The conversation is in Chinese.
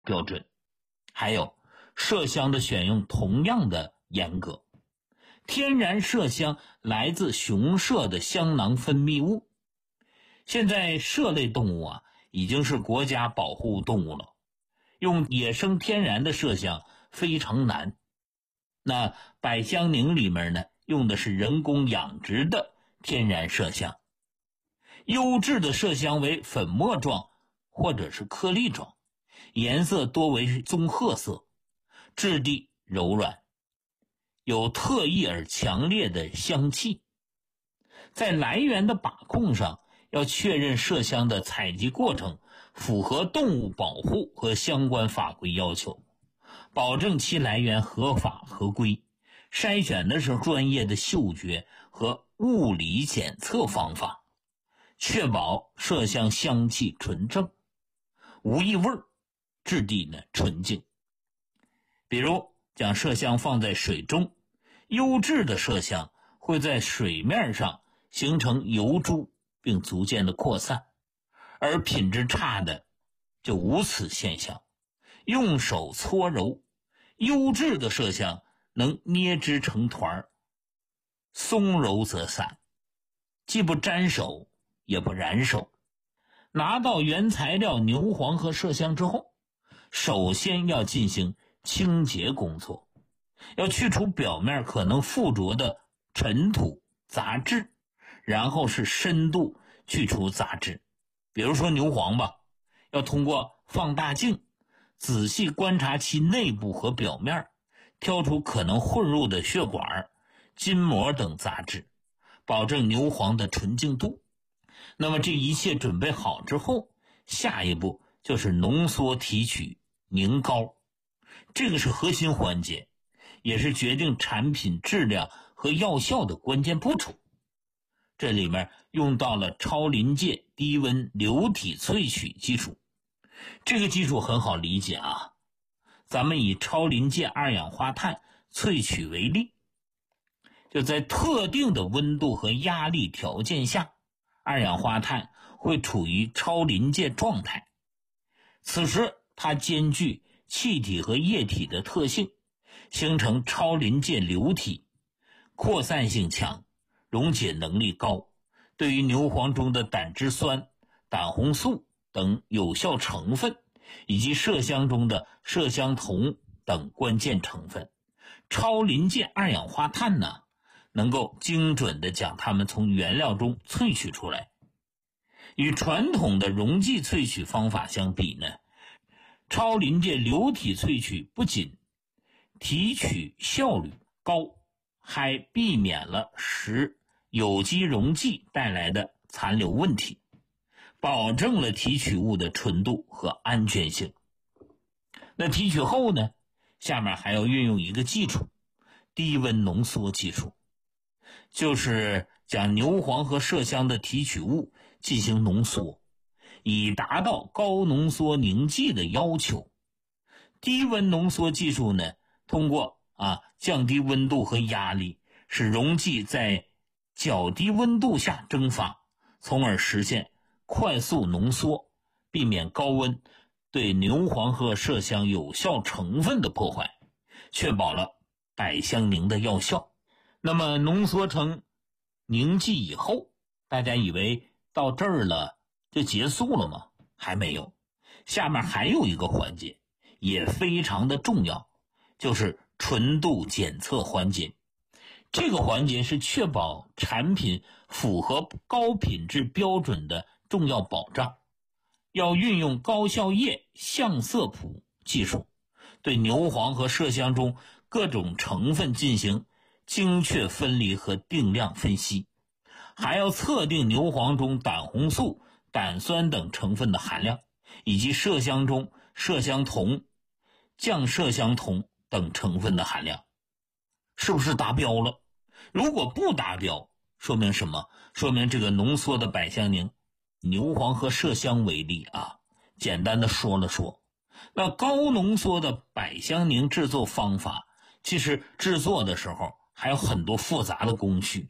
标准。还有麝香的选用同样的严格。天然麝香来自雄麝的香囊分泌物。现在麝类动物已经是国家保护动物了，用野生天然的麝香非常难。那百香凝里面呢，用的是人工养殖的天然麝香。优质的麝香为粉末状或者是颗粒状，颜色多为棕褐色，质地柔软，有特异而强烈的香气。在来源的把控上，要确认麝香的采集过程符合动物保护和相关法规要求，保证其来源合法合规。筛选的是专业的嗅觉和物理检测方法，确保麝香香气纯正，无异味，质地呢纯净。比如将麝香放在水中，优质的麝香会在水面上形成油珠并逐渐的扩散，而品质差的就无此现象。用手搓揉，优质的麝香能捏制成团，松柔则散，既不沾手也不染手。拿到原材料牛黄和麝香之后，首先要进行清洁工作，要去除表面可能附着的尘土杂质，然后是深度去除杂质。比如说牛黄吧，要通过放大镜仔细观察其内部和表面，挑出可能混入的血管、筋膜等杂质，保证牛黄的纯净度。那么这一切准备好之后，下一步就是浓缩提取凝膏，这个是核心环节，也是决定产品质量和药效的关键步骤。这里面用到了超临界低温流体萃取技术。这个技术很好理解咱们以超临界二氧化碳萃取为例，就在特定的温度和压力条件下，二氧化碳会处于超临界状态。此时它兼具气体和液体的特性，形成超临界流体，扩散性强，溶解能力高，对于牛黄中的胆汁酸、胆红素等有效成分，以及麝香中的麝香酮等关键成分，超临界二氧化碳能够精准地将它们从原料中萃取出来。与传统的溶剂萃取方法相比呢，超临界流体萃取不仅提取效率高，还避免了使有机溶剂带来的残留问题，保证了提取物的纯度和安全性。那提取后呢，下面还要运用一个技术，低温浓缩技术，就是将牛黄和麝香的提取物进行浓缩，以达到高浓缩凝剂的要求。低温浓缩技术呢，通过降低温度和压力，使溶剂在较低温度下蒸发，从而实现快速浓缩，避免高温对牛黄和麝香有效成分的破坏，确保了百香凝的药效。那么浓缩成凝剂以后，大家以为到这儿了就结束了吗？还没有，下面还有一个环节也非常的重要，就是纯度检测环节。这个环节是确保产品符合高品质标准的重要保障。要运用高效液相色谱技术，对牛黄和麝香中各种成分进行精确分离和定量分析，还要测定牛黄中胆红素、胆酸等成分的含量，以及麝香中麝香酮、降麝香酮等成分的含量是不是达标了。如果不达标，说明什么？说明这个浓缩的百香凝，牛黄和麝香为例简单的说了说。那高浓缩的百香凝制作方法，其实制作的时候还有很多复杂的工序，